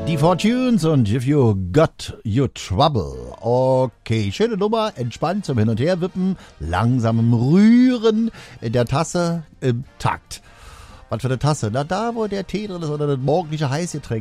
Die Fortunes und If You Got Your Trouble. Okay, schöne Nummer, entspannt zum Hin- und Herwippen, langsamem Rühren in der Tasse im Takt. Was für eine Tasse? Na, da, wo der Tee drin ist oder das morgendliche Heißgetränk.